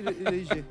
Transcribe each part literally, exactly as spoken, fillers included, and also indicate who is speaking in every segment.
Speaker 1: re- reji.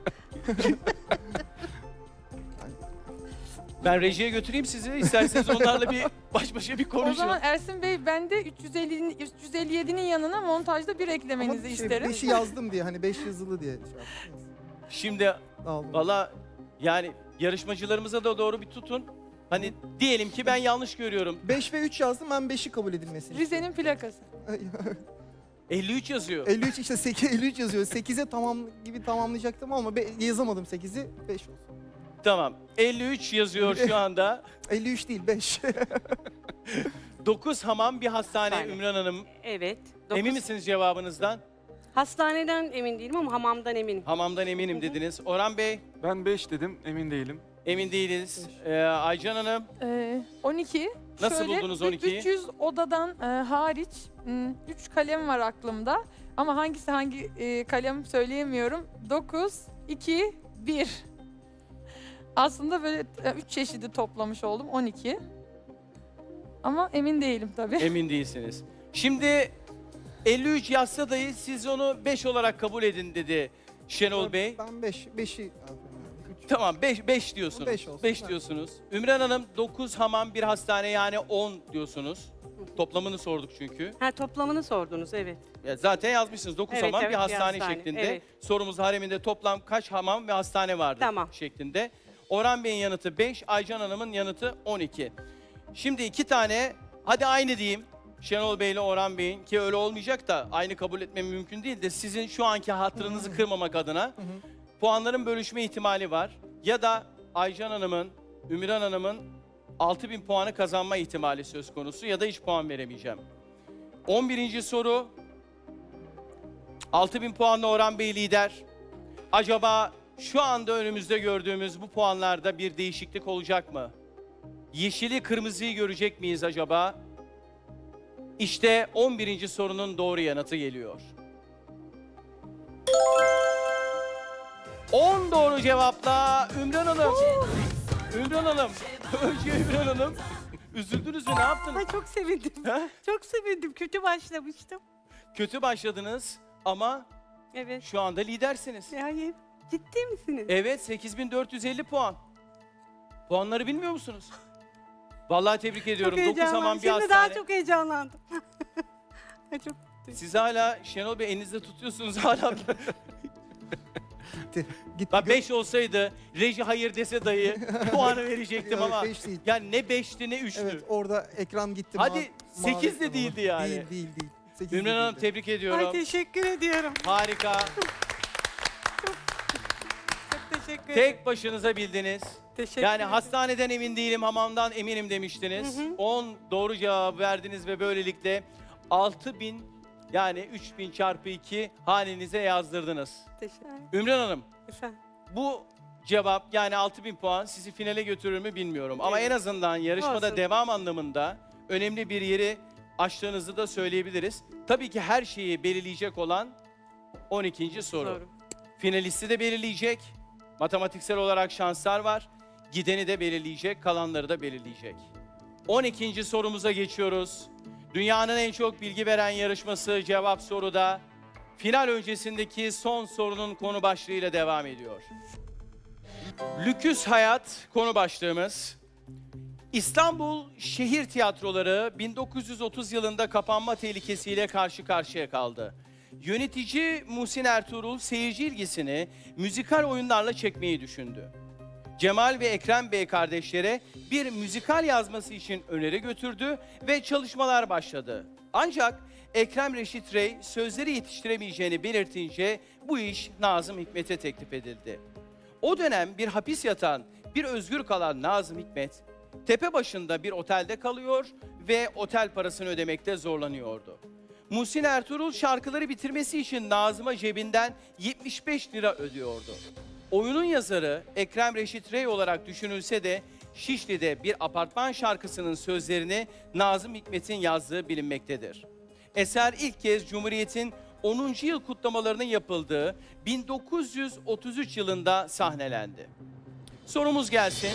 Speaker 2: Ben rejiye götüreyim sizi. İsterseniz onlarla bir baş başa bir
Speaker 3: O
Speaker 2: konuşun.
Speaker 3: zaman Ersin Bey ben de üç yüz elli, üç yüz elli yedinin yanına montajda bir eklemenizi
Speaker 1: Ama şey,
Speaker 3: isterim.
Speaker 1: beşi yazdım diye hani beş yazılı diye şey yaptım.
Speaker 2: Şimdi
Speaker 1: Aldım.
Speaker 2: valla yani yarışmacılarımıza da doğru bir tutun. Hani diyelim ki ben yanlış görüyorum.
Speaker 1: beş ve üç yazdım, ben beşi kabul edilmesini
Speaker 3: Rize'nin plakası.
Speaker 1: istiyorum.
Speaker 2: elli üç yazıyor.
Speaker 1: elli üç işte sekiz, elli üç yazıyor. sekize tamam gibi tamamlayacaktım ama be, yazamadım sekizi, beş olsun.
Speaker 2: Tamam. elli üç yazıyor şu anda.
Speaker 1: elli üç değil, beş.
Speaker 2: dokuz hamam bir hastane
Speaker 4: Hastane.
Speaker 2: Ümran Hanım.
Speaker 4: Evet. dokuz.
Speaker 2: Emin misiniz cevabınızdan?
Speaker 4: Hastaneden emin değilim ama hamamdan eminim.
Speaker 2: Hamamdan eminim dediniz. Orhan Bey
Speaker 5: Ben beş dedim, emin değilim.
Speaker 2: emin değiliz. Ee, Aycan Hanım
Speaker 3: Ee, on iki.
Speaker 2: Nasıl
Speaker 3: Şöyle,
Speaker 2: buldunuz on ikiyi?
Speaker 3: üç yüz odadan e, hariç üç kalem var aklımda. Ama hangisi hangi e, kalem söyleyemiyorum. dokuz, iki, bir. Aslında böyle üç çeşidi toplamış oldum. on iki. Ama emin değilim tabii.
Speaker 2: emin değilsiniz. Şimdi elli üç yazsa dahi siz onu beş olarak kabul edin dedi Şenol Bey.
Speaker 1: Ben beş, beşi yazdım yani. Üç.
Speaker 2: Tamam beş, beş diyorsunuz.
Speaker 1: beş olsun,
Speaker 2: beş
Speaker 1: evet.
Speaker 2: diyorsunuz. Ümran Hanım dokuz hamam bir hastane yani on diyorsunuz. Toplamını sorduk çünkü.
Speaker 4: Ha toplamını sordunuz evet.
Speaker 2: Ya zaten yazmışsınız dokuz
Speaker 4: Evet,
Speaker 2: hamam
Speaker 4: evet,
Speaker 2: bir
Speaker 4: bir
Speaker 2: hastane,
Speaker 4: hastane,
Speaker 2: şeklinde.
Speaker 4: evet.
Speaker 2: Sorumuz hareminde toplam kaç hamam ve hastane vardı
Speaker 4: Tamam.
Speaker 2: şeklinde. Orhan Bey'in yanıtı beş, Aycan Hanım'ın yanıtı on iki. Şimdi iki tane, hadi aynı diyeyim. Şenol Bey ile Orhan Bey'in, ki öyle olmayacak da aynı kabul etmem mümkün değil de sizin şu anki hatırınızı kırmamak adına puanların bölüşme ihtimali var. Ya da Aycan Hanım'ın, Ümran Hanım'ın altı bin puanı kazanma ihtimali söz konusu ya da hiç puan veremeyeceğim. on birinci soru. altı bin puanla Orhan Bey lider. Acaba şu anda önümüzde gördüğümüz bu puanlarda bir değişiklik olacak mı? Yeşili kırmızıyı görecek miyiz acaba? İşte on birinci sorunun doğru yanıtı geliyor. on doğru cevapla Ümran Hanım. Ümran Hanım. Önce Ümran Hanım. Üzüldünüz mü? Ne yaptınız?
Speaker 4: Ay çok sevindim.
Speaker 2: Ha?
Speaker 4: Çok sevindim. Kötü başlamıştım.
Speaker 2: Kötü başladınız ama
Speaker 4: Evet.
Speaker 2: şu anda lidersiniz.
Speaker 4: Yani ciddi misiniz?
Speaker 2: Evet, sekiz bin dört yüz elli puan. Puanları bilmiyor musunuz? Vallahi tebrik ediyorum. dokuz
Speaker 4: heyecanlandım.
Speaker 2: hamam bir
Speaker 4: Şimdi
Speaker 2: hastane.
Speaker 4: daha çok heyecanlandım. Ay çok
Speaker 2: Siz hala Şenol Bey elinizde tutuyorsunuz hala.
Speaker 1: Gitti. Gitti.
Speaker 2: Bak beş olsaydı reji hayır dese dayı puanı verecektim
Speaker 1: Yok,
Speaker 2: ama.
Speaker 1: beş değil.
Speaker 2: Yani ne beşti ne üçtü.
Speaker 1: Evet, orada ekran gitti.
Speaker 2: Hadi
Speaker 1: mavi-
Speaker 2: sekiz
Speaker 1: mavi
Speaker 2: de
Speaker 1: ekran
Speaker 2: değildi
Speaker 1: oldu.
Speaker 2: yani.
Speaker 1: Değil, değil, değil. Sekiz
Speaker 2: Ümran
Speaker 1: de
Speaker 2: Hanım
Speaker 1: değildi.
Speaker 2: tebrik ediyorum.
Speaker 4: Ay teşekkür ediyorum.
Speaker 2: Harika.
Speaker 4: Çok teşekkür ederim.
Speaker 2: Tek başınıza bildiniz.
Speaker 4: Teşekkür
Speaker 2: Yani
Speaker 4: ederim.
Speaker 2: hastaneden emin değilim, hamamdan eminim demiştiniz.
Speaker 4: Hı hı.
Speaker 2: on doğru cevabı verdiniz ve böylelikle altı bin yani üç bin çarpı iki hanenize yazdırdınız.
Speaker 4: Teşekkür ederim.
Speaker 2: Ümran Hanım,
Speaker 4: Efendim.
Speaker 2: bu cevap yani altı bin puan sizi finale götürür mü bilmiyorum. Ama
Speaker 4: Evet.
Speaker 2: en azından yarışmada
Speaker 4: Olsun.
Speaker 2: devam anlamında önemli bir yeri aştığınızı da söyleyebiliriz. Tabii ki her şeyi belirleyecek olan on ikinci soru.
Speaker 4: Doğru.
Speaker 2: Finalisti de belirleyecek. Matematiksel olarak şanslar var. Gideni de belirleyecek, kalanları da belirleyecek. on ikinci sorumuza geçiyoruz. Dünyanın en çok bilgi veren yarışması Cevap Soru'da final öncesindeki son sorunun konu başlığıyla devam ediyor. Lüküs hayat konu başlığımız. İstanbul Şehir Tiyatroları bin dokuz yüz otuz yılında kapanma tehlikesiyle karşı karşıya kaldı. Yönetici Muhsin Ertuğrul seyirci ilgisini müzikal oyunlarla çekmeyi düşündü. Cemal ve Ekrem Bey kardeşlere bir müzikal yazması için öneri götürdü ve çalışmalar başladı. Ancak Ekrem Reşit Rey sözleri yetiştiremeyeceğini belirtince bu iş Nazım Hikmet'e teklif edildi. O dönem bir hapis yatan, bir özgür kalan Nazım Hikmet, tepe başında bir otelde kalıyor ve otel parasını ödemekte zorlanıyordu. Muhsin Ertuğrul şarkıları bitirmesi için Nazım'a cebinden yetmiş beş lira ödüyordu. Oyunun yazarı Ekrem Reşit Rey olarak düşünülse de Şişli'de bir apartman şarkısının sözlerini Nazım Hikmet'in yazdığı bilinmektedir. Eser ilk kez Cumhuriyet'in onuncu yıl kutlamalarının yapıldığı bin dokuz yüz otuz üç yılında sahnelendi. Sorumuz gelsin.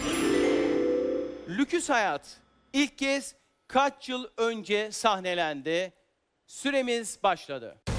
Speaker 2: Lüküs Hayat ilk kez kaç yıl önce sahnelendi? Süremiz başladı.